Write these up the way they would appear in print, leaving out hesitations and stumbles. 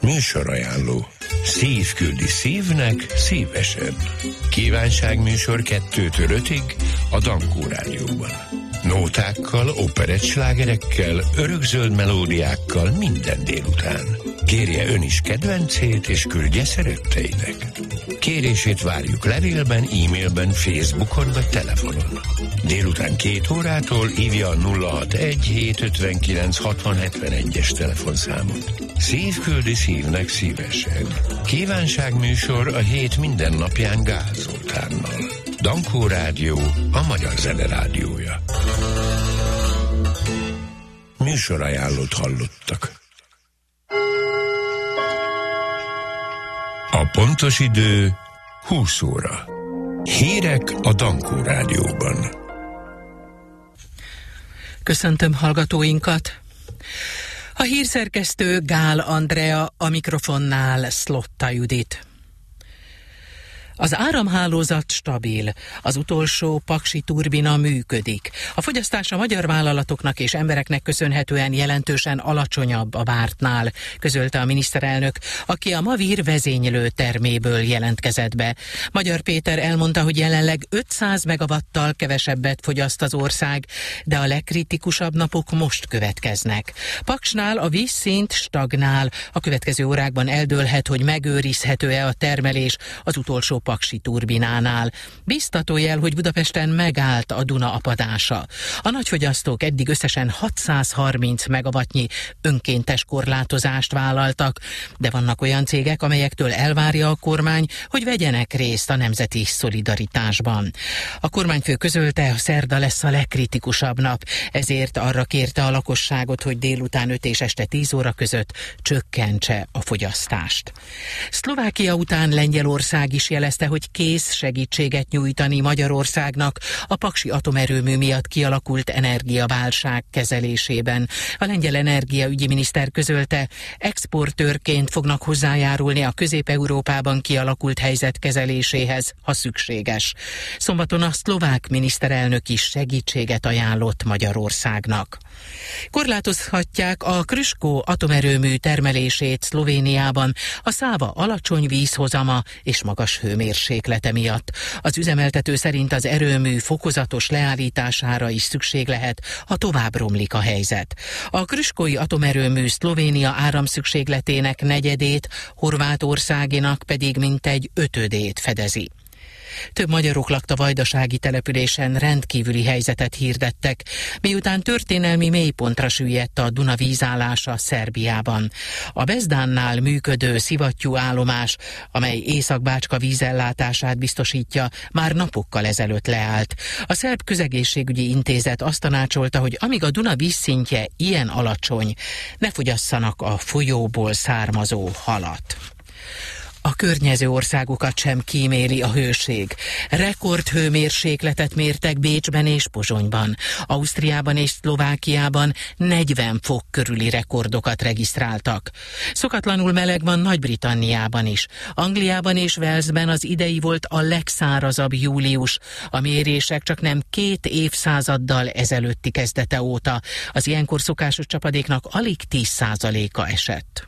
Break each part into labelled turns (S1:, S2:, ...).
S1: Műsorajánló. Szív küldi szívnek szívesen. Kívánságműsor 2-től 5-ig a Dankó Rádióban. Nótákkal, operettslágerekkel, örökzöld melódiákkal minden délután. Kérje ön is kedvencét, és küldje szeretteinek. Kérését várjuk levélben, e-mailben, Facebookon vagy telefonon. Délután 2 órától hívja a 061-759-6071-es telefonszámot. Szív küldi szívnek szívesen. Kívánságműsor a hét minden napján Gál Zoltánnal. Dankó Rádió, a magyar zene rádiója. Műsorajánlót hallottak. A pontos idő 20 óra. Hírek a Dankó Rádióban.
S2: Köszöntöm hallgatóinkat! A hírszerkesztő Gál Andrea, a mikrofonnál Szlotta Judit. Az áramhálózat stabil, az utolsó paksi turbina működik. A fogyasztás a magyar vállalatoknak és embereknek köszönhetően jelentősen alacsonyabb a vártnál, közölte a miniszterelnök, aki a Mavír vezénylő terméből jelentkezett be. Magyar Péter elmondta, hogy jelenleg 500 megawattal kevesebbet fogyaszt az ország, de a legkritikusabb napok most következnek. Paksnál a vízszint stagnál, a következő órákban eldőlhet, hogy megőrizhető-e a termelés az utolsó paksi turbinánál. Biztató jel, hogy Budapesten megállt a Duna apadása. A nagyfogyasztók eddig összesen 630 megawattnyi önkéntes korlátozást vállaltak, de vannak olyan cégek, amelyektől elvárja a kormány, hogy vegyenek részt a nemzeti szolidaritásban. A kormányfő közölte, a szerda lesz a legkritikusabb nap, ezért arra kérte a lakosságot, hogy délután 5 és este 10 óra között csökkentse a fogyasztást. Szlovákia után Lengyelország is jelezte, hogy kész segítséget nyújtani Magyarországnak a paksi atomerőmű miatt kialakult energiaválság kezelésében. A lengyel energiaügyi miniszter közölte, exportőrként fognak hozzájárulni a Közép-Európában kialakult helyzet kezeléséhez, ha szükséges. Szombaton a szlovák miniszterelnök is segítséget ajánlott Magyarországnak. Korlátozhatják a Krško atomerőmű termelését Szlovéniában a Száva alacsony vízhozama és magas hőmérséklete miatt. Az üzemeltető szerint az erőmű fokozatos leállítására is szükség lehet, ha tovább romlik a helyzet. A krškói atomerőmű Szlovénia áramszükségletének negyedét, Horvátországinak pedig mintegy 5/5 fedezi. Több magyarok lakta vajdasági településen rendkívüli helyzetet hirdettek, miután történelmi mélypontra süllyedt a Duna vízállása Szerbiában. A Bezdánnál működő szivattyúállomás, amely Észak-Bácska vízellátását biztosítja, már napokkal ezelőtt leállt. A szerb közegészségügyi intézet azt tanácsolta, hogy amíg a Duna vízszintje ilyen alacsony, ne fogyasszanak a folyóból származó halat. A környező országokat sem kíméli a hőség. Rekordhőmérsékletet mértek Bécsben és Pozsonyban. Ausztriában és Szlovákiában 40 fok körüli rekordokat regisztráltak. Szokatlanul meleg van Nagy-Britanniában is. Angliában és Walesben az idei volt a legszárazabb július. A mérések csak nem 2 évszázaddal ezelőtti kezdete óta. Az ilyenkor szokásos csapadéknak alig 10%-a esett.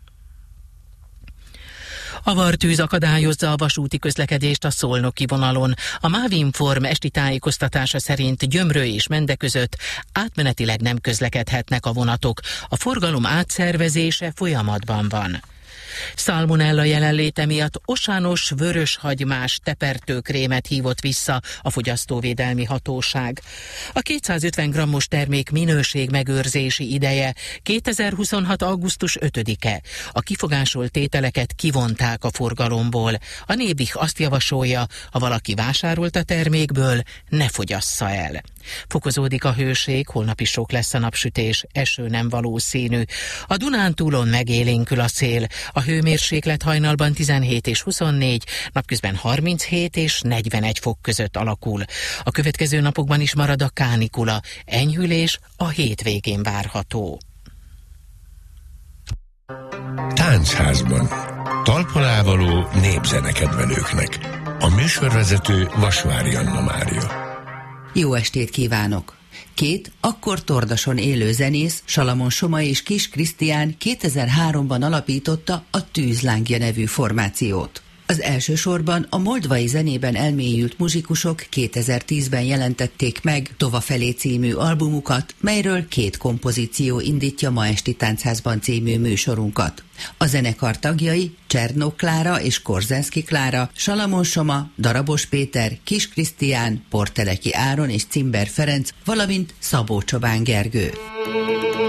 S2: Avartűz akadályozza a vasúti közlekedést a szolnoki vonalon. A Mávinform esti tájékoztatása szerint Gyömrő és Mende között átmenetileg nem közlekedhetnek a vonatok. A forgalom átszervezése folyamatban van. Szalmonella jelenléte miatt osános, vöröshagymás tepertőkrémet hívott vissza a fogyasztóvédelmi hatóság. A 250 grammos termék minőségmegőrzési ideje 2026. augusztus 5-e. A kifogásolt tételeket kivonták a forgalomból. A Nébih azt javasolja, ha valaki vásárolt a termékből, ne fogyassza el. Fokozódik a hőség, holnap is sok lesz a napsütés, eső nem valószínű. A Dunántúlon megélénkül a szél, a hőmérséklet hajnalban 17 és 24, napközben 37 és 41 fok között alakul. A következő napokban is marad a kánikula, enyhülés a hétvégén várható.
S1: Táncházban. Talpalávaló népzenekedvelőknek. A műsorvezető Vasvári Anna Mária.
S3: Jó estét kívánok! Két akkor Tordason élő zenész, Salamon Soma és Kiss Krisztián 2003-ban alapította a Tűzlángja nevű formációt. Az elsősorban a moldvai zenében elmélyült muzsikusok 2010-ben jelentették meg Tova felé című albumukat, melyről 2 kompozíció indítja Ma esti Táncházban című műsorunkat. A zenekar tagjai Csernók Klára és Korzenszky Klára, Salamon Soma, Darabos Péter, Kiss Krisztián, Porteleki Áron és Cimber Ferenc, valamint Szabó Csobán Gergő.